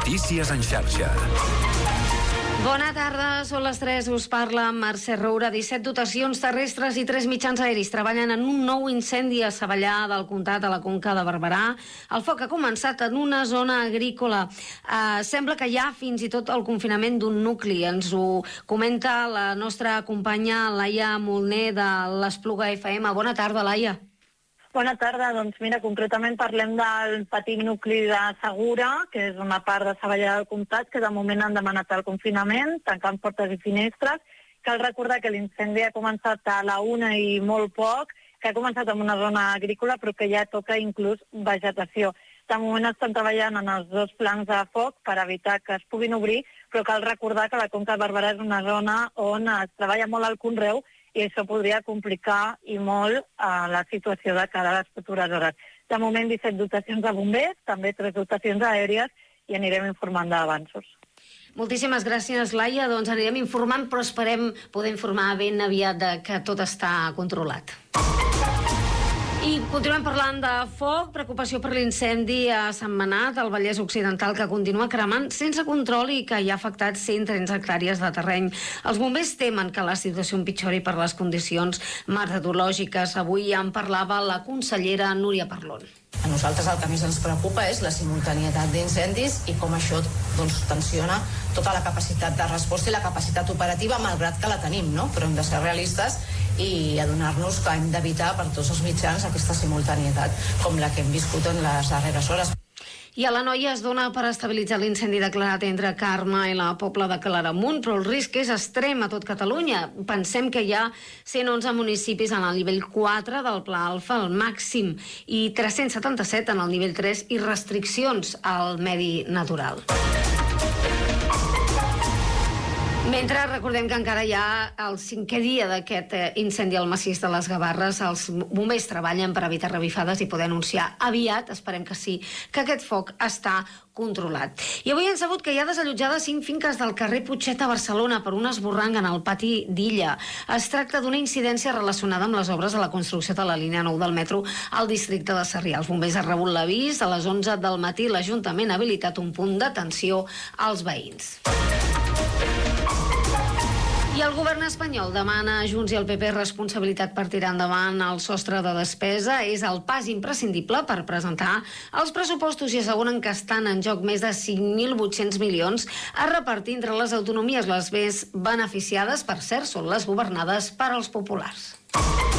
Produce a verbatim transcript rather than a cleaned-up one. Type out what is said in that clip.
Notícies en xarxa. Bona tarda, són les tres, us parla Mercè Roura. disset dotacions terrestres i tres mitjans aeris treballen en un nou incendi a Savallà del Comtat, a la Conca de Barberà. El foc ha començat en una zona agrícola. Eh, sembla que hi ha fins i tot el confinament d'un nucli. Ens ho comenta la nostra companya Laia Molner de l'Espluga F M. Bona tarda, Laia. Bona tarda, doncs mira, concretament parlem del petit nucli de Segura, que és una part de Savallà del Comtat, que de moment han demanat el confinament, tancant portes i finestres. Cal recordar que l'incendi ha començat a la una i molt poc, que ha començat en una zona agrícola, però que ja toca inclús vegetació. De moment estan treballant en els dos plans de foc per evitar que es puguin obrir, però cal recordar que la Conca de Barberà és una zona on es treballa molt al conreu i això podria complicar i molt eh, la situació de cara a les futures hores. De moment, disset dotacions de bombers, també tres dotacions aèries i anirem informant d'avanços. Moltíssimes gràcies, Laia. Doncs anirem informant, però esperem poder informar ben aviat de que tot està controlat. I continuem parlant de foc, preocupació per l'incendi a Sentmenat, al Vallès Occidental, que continua cremant sense control i que ja ha afectat cent trenta hectàrees de terreny. Els bombers temen que la situació empitjori per les condicions meteorològiques. Avui ja en parlava la consellera Núria Parlon. A nosaltres el que més ens preocupa és la simultanietat d'incendis i com això doncs, tensiona tota la capacitat de resposta i la capacitat operativa, malgrat que la tenim, no? Però hem de ser realistes i adonar-nos que hem d'evitar per tots els mitjans aquesta simultanietat, com la que hem viscut en les darreres hores. I a l'Anoia es dona per estabilitzar l'incendi declarat entre Carme i la Pobla de Claramunt, però el risc és extrem a tot Catalunya. Pensem que hi ha cent onze municipis en el nivell quatre del Pla Alfa, el màxim, i tres-cents setanta-set en el nivell tres i restriccions al medi natural. Mentre recordem que encara hi ha el cinquè dia d'aquest incendi al massís de les Gavarres, els bombers treballen per evitar revifades i poder anunciar aviat, esperem que sí, que aquest foc està controlat. I avui hem sabut que hi ha desallotjades cinc finques del carrer Putxet a Barcelona per un esborrang en el pati d'Illa. Es tracta d'una incidència relacionada amb les obres de la construcció de la línia nou del metro al districte de Sarrià. Els bombers han rebut l'avís. A les onze del matí l'Ajuntament ha habilitat un punt d'atenció als veïns. I el govern espanyol demana a Junts i al P P responsabilitat per tirar endavant el sostre de despesa. És el pas imprescindible per presentar els pressupostos i asseguren que estan en joc més de cinc mil vuit-cents milions a repartir entre les autonomies. Les més beneficiades, per cert, són les governades per als populars.